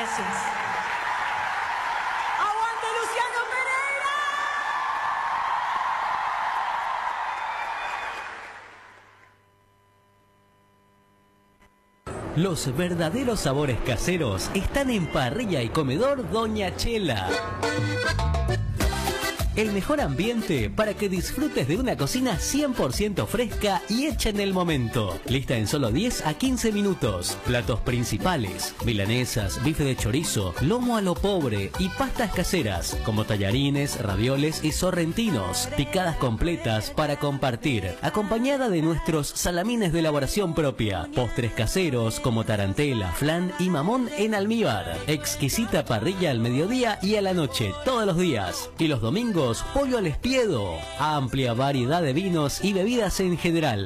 Gracias. ¡Aguante Luciano Pereira! Los verdaderos sabores caseros están en Parrilla y Comedor Doña Chela. El mejor ambiente para que disfrutes de una cocina 100% fresca y hecha en el momento. Lista en solo 10 a 15 minutos. Platos principales: milanesas, bife de chorizo, lomo a lo pobre y pastas caseras como tallarines, ravioles y sorrentinos. Picadas completas para compartir, acompañada de nuestros salamines de elaboración propia. Postres caseros como tarantela, flan y mamón en almíbar. Exquisita parrilla al mediodía y a la noche, todos los días. Y los domingos, pollo al espiedo. Amplia variedad de vinos y bebidas en general.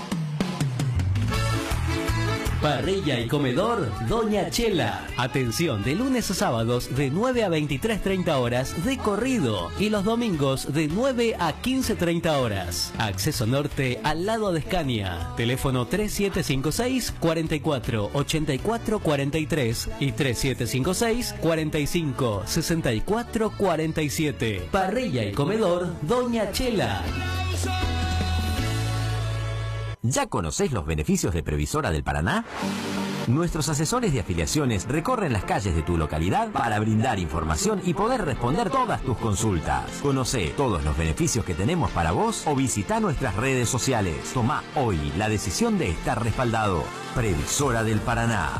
Parrilla y Comedor Doña Chela. Atención de lunes a sábados de 9 a 23:30 horas de corrido y los domingos de 9 a 15:30 horas. Acceso norte al lado de Escania. Teléfono 3756 44 84 43 y 3756 45 64 47. Parrilla y Comedor Doña Chela. ¿Ya conocés los beneficios de Previsora del Paraná? Nuestros asesores de afiliaciones recorren las calles de tu localidad para brindar información y poder responder todas tus consultas. Conocé todos los beneficios que tenemos para vos o visita nuestras redes sociales. Tomá hoy la decisión de estar respaldado. Previsora del Paraná.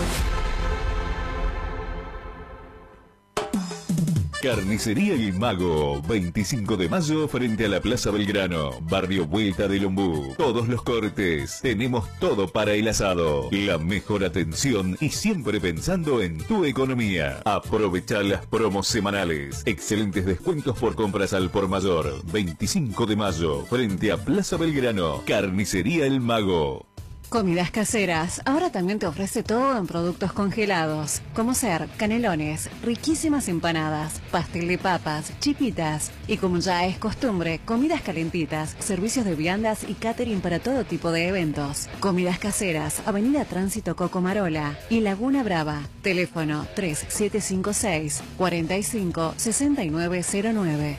Carnicería El Mago, 25 de mayo frente a la Plaza Belgrano, barrio Vuelta del Ombú. Todos los cortes, tenemos todo para el asado. La mejor atención y siempre pensando en tu economía. Aprovecha las promos semanales. Excelentes descuentos por compras al por mayor. 25 de mayo frente a Plaza Belgrano, Carnicería El Mago. Comidas Caseras ahora también te ofrece todo en productos congelados, como ser canelones, riquísimas empanadas, pastel de papas, chipitas y, como ya es costumbre, comidas calentitas, servicios de viandas y catering para todo tipo de eventos. Comidas Caseras, Avenida Tránsito Cocomarola y Laguna Brava. Teléfono 3756 45 6909.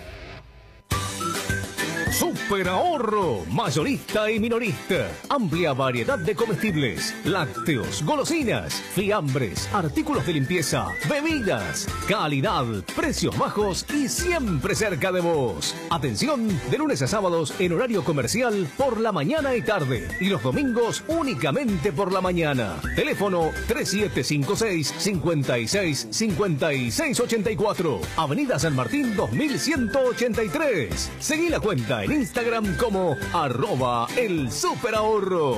Super ahorro, mayorista y minorista. Amplia variedad de comestibles, lácteos, golosinas, fiambres, artículos de limpieza, bebidas, calidad, precios bajos y siempre cerca de vos. Atención, de lunes a sábados en horario comercial por la mañana y tarde y los domingos únicamente por la mañana. Teléfono 3756 56 56 84. Avenida San Martín 2183. Seguí la cuenta en Instagram como @elSuperAhorro.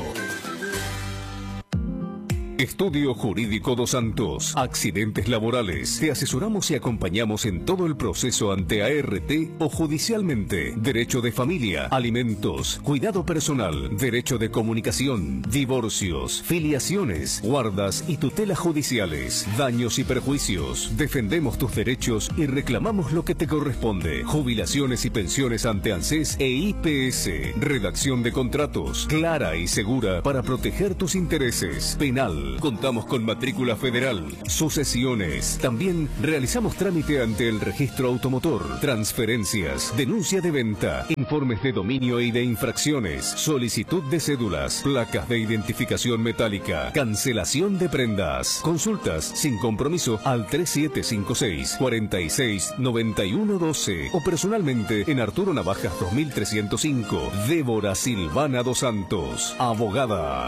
Estudio Jurídico Dos Santos. Accidentes laborales. Te asesoramos y acompañamos en todo el proceso ante ART o judicialmente. Derecho de familia, alimentos, cuidado personal, derecho de comunicación, divorcios, filiaciones, guardas y tutelas judiciales, daños y perjuicios. Defendemos tus derechos y reclamamos lo que te corresponde. Jubilaciones y pensiones ante ANSES e IPS. Redacción de contratos, clara y segura para proteger tus intereses. Penal. Contamos con matrícula federal, sucesiones. También realizamos trámite ante el registro automotor, transferencias, denuncia de venta, informes de dominio y de infracciones, solicitud de cédulas, placas de identificación metálica, cancelación de prendas. Consultas sin compromiso al 3756 46 91 12 o personalmente en Arturo Navajas 2305. Débora Silvana Dos Santos, abogada.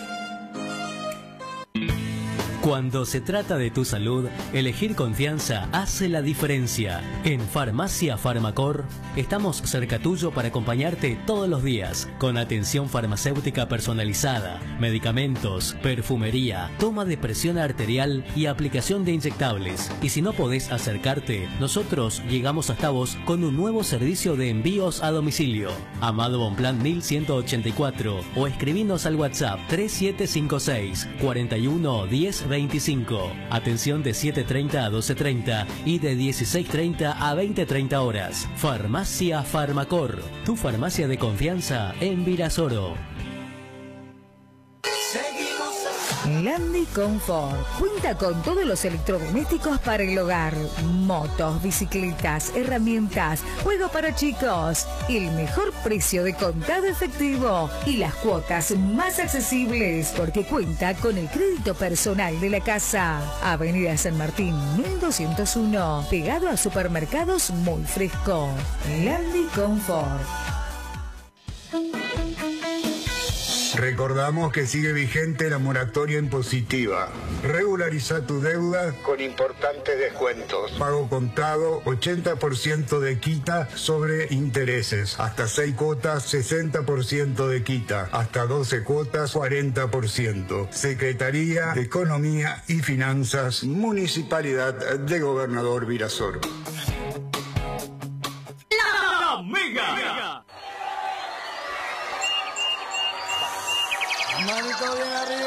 Cuando se trata de tu salud, elegir confianza hace la diferencia. En Farmacia Farmacor estamos cerca tuyo para acompañarte todos los días, con atención farmacéutica personalizada, medicamentos, perfumería, toma de presión arterial y aplicación de inyectables. Y si no podés acercarte, nosotros llegamos hasta vos con un nuevo servicio de envíos a domicilio. Amado Bonplan 1184 o escribinos al WhatsApp 3756 41 10 25. Atención de 7:30 a 12:30 y de 16:30 a 20:30 horas. Farmacia Farmacor, tu farmacia de confianza en Virasoro. Seguimos Landi Confort cuenta con todos los electrodomésticos para el hogar, motos, bicicletas, herramientas, juego para chicos, el mejor precio de contado efectivo y las cuotas más accesibles porque cuenta con el crédito personal de la casa. Avenida San Martín 1201, pegado a supermercados Muy Fresco. Landi Confort. Recordamos que sigue vigente la moratoria impositiva. Regulariza tu deuda con importantes descuentos. Pago contado, 80% de quita sobre intereses. Hasta 6 cuotas, 60% de quita. Hasta 12 cuotas, 40%. Secretaría de Economía y Finanzas, Municipalidad de Gobernador Virasoro. ¡La Mega! Manito bien arriba.